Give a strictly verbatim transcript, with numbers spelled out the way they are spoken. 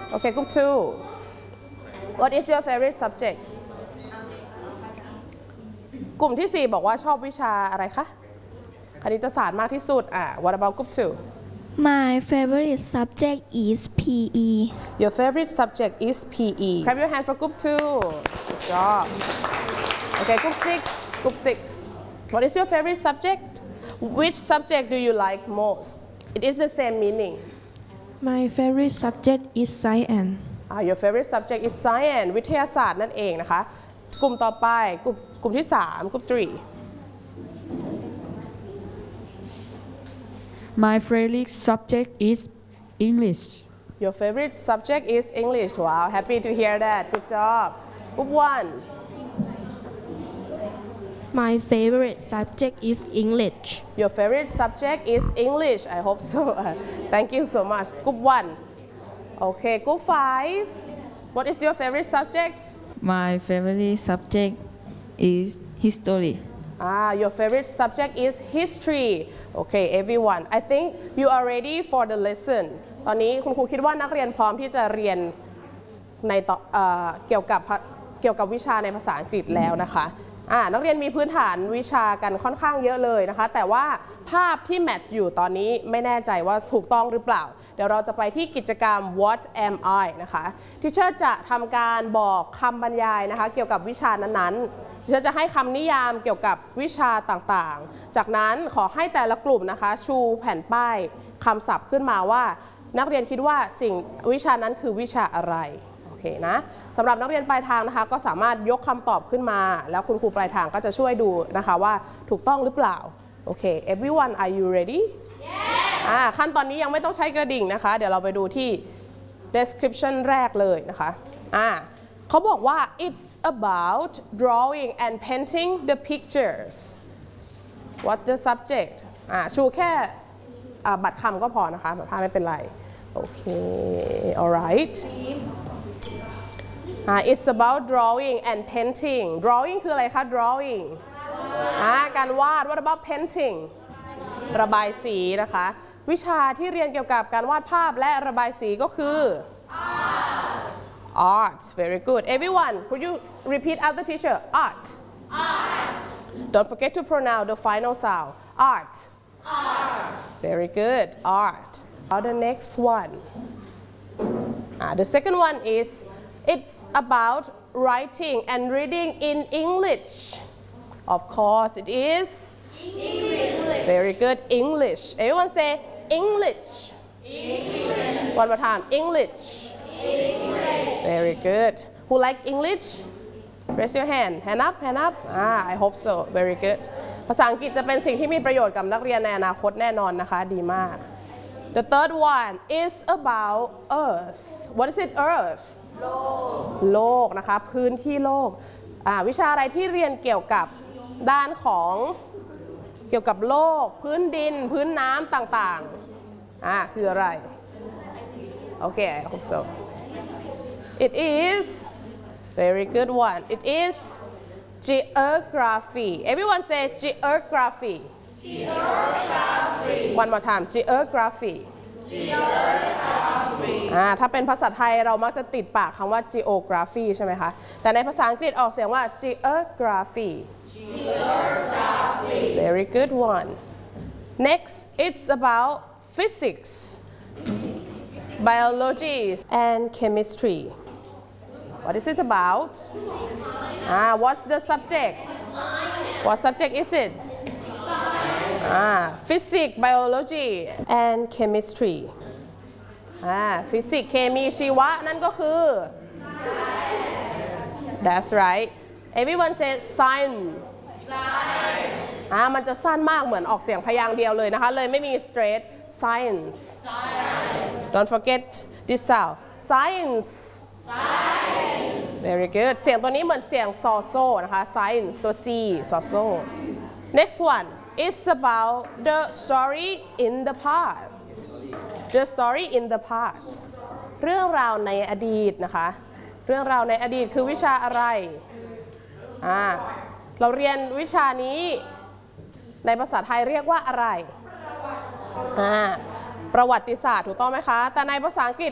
Okay, group two. What is your favorite subject? กลุ่มที่สี่บอกว่าชอบวิชาอะไรคะคณิตศาสตร์มากที่สุดอ่ะ What about group two? My favorite subject is พี อี Your favorite subject is พี อี Clap your hand for group two. Good job. Okay, group six. Group six. What is your favorite subject? Which subject do you like most? It is the same meaning. My favorite subject is science. Ah, your favorite subject is science วิทยาศาสตร์นั่นเองนะคะกลุ่มต่อไปกลุ่มกลุ่มที่สาม group three. My favorite subject is English. Your favorite subject is English. Wow, happy to hear that. Good job. Group one. My favorite subject is English. Your favorite subject is English. I hope so. Thank you so much. Group one. Okay, group five. What is your favorite subject? My favorite subject is history. Ah, your favorite subject is history. Okay, everyone. I think you are ready for the lesson. ตอนนี้คุณครูคิดว่านักเรียนพร้อมที่จะเรียนในต่อเอ่อเกี่ยวกับเกี่ยวกับวิชาในภาษาอังกฤษแล้วนะคะอ่านักเรียนมีพื้นฐานวิชากันค่อนข้างเยอะเลยนะคะแต่ว่าภาพที่แมทอยู่ตอนนี้ไม่แน่ใจว่าถูกต้องหรือเปล่าเดี๋ยวเราจะไปที่กิจกรรม What am I นะคะทิเชอร์จะทำการบอกคำบรรยายนะคะเกี่ยวกับวิชานั้นๆทิเชอร์จะให้คำนิยามเกี่ยวกับวิชาต่างๆจากนั้นขอให้แต่ละกลุ่มนะคะชูแผ่นป้ายคำศัพท์ขึ้นมาว่านักเรียนคิดว่าสิ่งวิชานั้นคือวิชาอะไรโอเคนะสำหรับนักเรียนปลายทางนะคะก็สามารถยกคำตอบขึ้นมาแล้วคุณครูปลายทางก็จะช่วยดูนะคะว่าถูกต้องหรือเปล่าโอเค everyone are you ready yes อ่าขั้นตอนนี้ยังไม่ต้องใช้กระดิ่งนะคะเดี๋ยวเราไปดูที่ description แรกเลยนะคะอ่าเขาบอกว่า it's about drawing and painting the pictures what the subject อ่าชูแค่บัตรคำก็พอนะคะบัตรภาพไม่เป็นไรโอเค alright Uh, it's about drawing and painting. Drawing คืออะไรคะ drawing อ่าการวาด What about painting ระบายสีนะคะวิชาที่เรียนเกี่ยวกับการวาดภาพและระบายสีก็คือ art art very good everyone could you repeat after teacher art art don't forget to pronounce the final sound art art very good art now the next one uh, the second one is it's about writing and reading in English. Of course, it is English. Very good. English. Everyone say English. English. One more time. English. English. Very good. Who like English? Raise your hand. Hand up. Hand up. Ah, I hope so. Very good. ภาษาอังกฤษจะเป็นสิ่งที่มีประโยชน์กับนักเรียนในอนาคตแน่นอนนะคะดีมาก The third one is about Earth. What is it? Earth.โลกนะคะพื้นที่โลกวิชาอะไรที่เรียนเกี่ยวกับด้านของเกี่ยวกับโลกพื้นดินพื้นน้ำต่างๆอ่าคืออะไรโอเค I hope so it is very good one it is geography everyone say geography geography one more time geographyอ่าถ้าเป็นภาษาไทยเรามักจะติดปากคำว่า geography ใช่ไหมคะแต่ในภาษาอังกฤษออกเสียงว่า geography geography very good one next it's about physics biology and chemistry what is it about ah what's the subject what subject is itอ่า physics biology and chemistry อ่า physics เคมีชีวะนั่นก็คือ that's right everyone say science อ่ามันจะสั้นมากเหมือนออกเสียงพยางค์เดียวเลยนะคะเลยไม่มี straight science don't forget this sound science very good เสียงตัวนี้เหมือนเสียงซอโซ่นะคะ science ตัว c ซอโซ่ next one It's about the story in the past. The story in the past. เรื่องราวในอดีตนะคะเรื่องราวในอดีตคือวิชาอะไรอ่าเราเรียนวิชานี้ในภาษาไทยเรียกว่าอะไรอ่าประวัติศาสตร์ถูกต้องไหมคะแต่ในภาษาอังกฤษ